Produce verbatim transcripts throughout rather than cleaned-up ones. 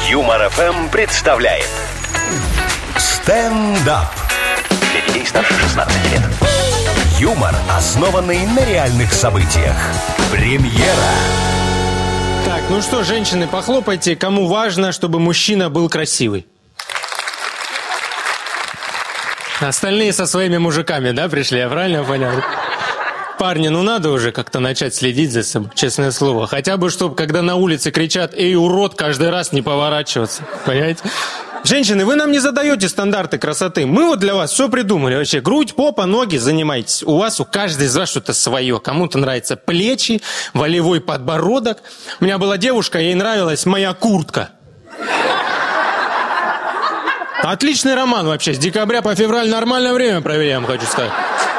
Юмор эф эм представляет стендап. Для детей старше шестнадцати лет. Юмор, основанный на реальных событиях. Премьера. Так, ну что, женщины, похлопайте, кому важно, чтобы мужчина был красивый. Остальные со своими мужиками, да, пришли, я правильно понял? Парни, ну надо уже как-то начать следить за собой, честное слово. Хотя бы, чтобы, когда на улице кричат «Эй, урод!», каждый раз не поворачиваться, понимаете? Женщины, вы нам не задаете стандарты красоты. Мы вот для вас все придумали вообще. Грудь, попа, ноги, занимайтесь. У вас, у каждой из вас что-то свое. Кому-то нравятся плечи, волевой подбородок. У меня была девушка, ей нравилась моя куртка. Отличный роман вообще. С декабря по февраль нормальное время проверяем, хочу сказать.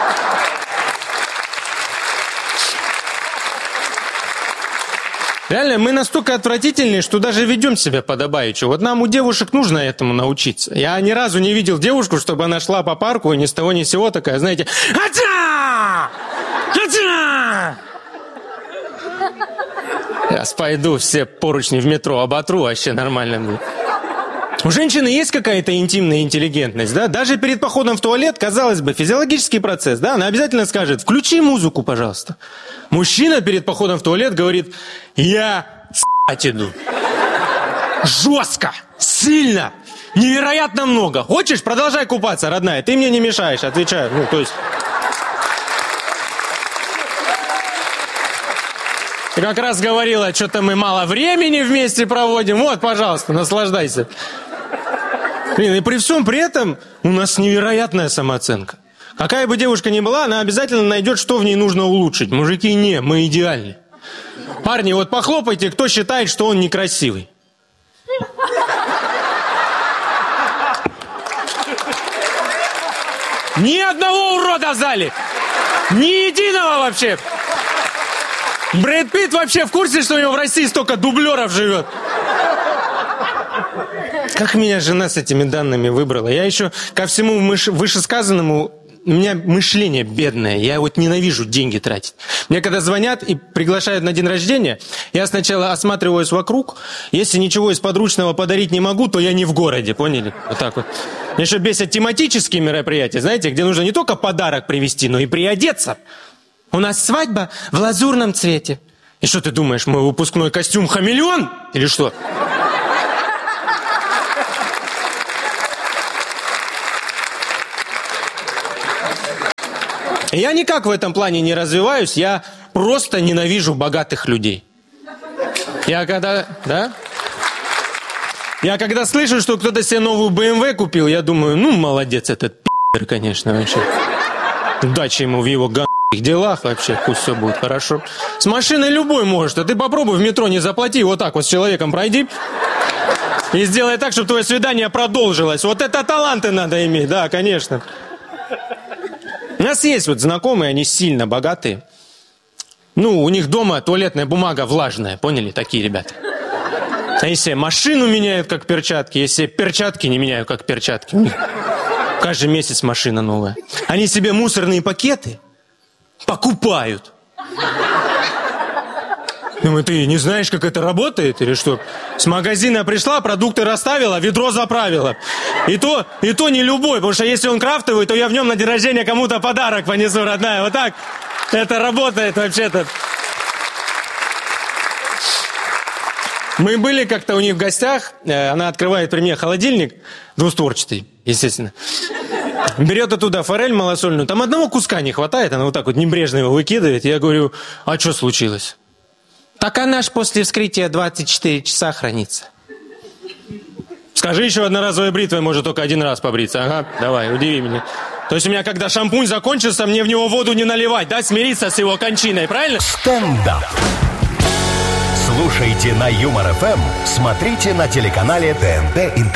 Реально, мы настолько отвратительные, что даже ведем себя подобающе. Вот нам у девушек нужно этому научиться. Я ни разу не видел девушку, чтобы она шла по парку и ни с того ни с сего такая, знаете, «Ача! Ача!» Сейчас пойду все поручни в метро оботру, вообще нормально будет. У женщины есть какая-то интимная интеллигентность, да? Даже перед походом в туалет, казалось бы, физиологический процесс, да? Она обязательно скажет: «Включи музыку, пожалуйста». Мужчина перед походом в туалет говорит: «Я с***ть иду». Жестко, сильно, невероятно много. Хочешь, продолжай купаться, родная, ты мне не мешаешь, отвечаю. Ну, то есть... Ты как раз говорила, что-то мы мало времени вместе проводим. Вот, пожалуйста, наслаждайся. Блин, и при всем при этом у нас невероятная самооценка. Какая бы девушка ни была, она обязательно найдет, что в ней нужно улучшить. Мужики, не, мы идеальны. Парни, вот похлопайте, кто считает, что он некрасивый. Ни одного урода в зале! Ни единого вообще! Брэд Питт вообще в курсе, что у него в России столько дублеров живет? Как меня жена с этими данными выбрала? Я еще ко всему мыш- вышесказанному... У меня мышление бедное, я вот ненавижу деньги тратить. Мне когда звонят и приглашают на день рождения, я сначала осматриваюсь вокруг. Если ничего из подручного подарить не могу, то я не в городе, поняли? Вот так вот. Меня еще бесят тематические мероприятия, знаете, где нужно не только подарок привезти, но и приодеться. У нас свадьба в лазурном цвете. И что ты думаешь, мой выпускной костюм хамелеон? Или что? Я никак в этом плане не развиваюсь, я просто ненавижу богатых людей. Я когда... Да? Я когда слышу, что кто-то себе новую бэ эм вэ купил, я думаю, ну, молодец этот пи***р, конечно, вообще. Удачи ему в его га***ных делах вообще, пусть все будет хорошо. С машиной любой может, а ты попробуй в метро не заплати, вот так вот с человеком пройди и сделай так, чтобы твое свидание продолжилось. Вот это таланты надо иметь, да, конечно. У нас есть вот знакомые, они сильно богатые. Ну, у них дома туалетная бумага влажная, поняли, такие ребята. А если машину меняют как перчатки, если перчатки не меняют как перчатки, у них каждый месяц машина новая. Они себе мусорные пакеты покупают. Думаю, ты не знаешь, как это работает или что? С магазина пришла, продукты расставила, ведро заправила. И то, и то не любой, потому что если он крафтовый, то я в нем на день рождения кому-то подарок понесу, родная. Вот так это работает вообще-то. Мы были как-то у них в гостях, она открывает при мне холодильник, двустворчатый, естественно. Берет оттуда форель малосольную, там одного куска не хватает, она вот так вот небрежно его выкидывает. Я говорю, а что случилось? Так она ж после вскрытия двадцать четыре часа хранится. Скажи, еще одноразовой бритвой может только один раз побриться. Ага, давай, удиви меня. То есть у меня, когда шампунь закончится, мне в него воду не наливать, да? Смириться с его кончиной, правильно? Стендап. Слушайте на Юмор эф эм, смотрите на телеканале тэ эн тэ Интернет.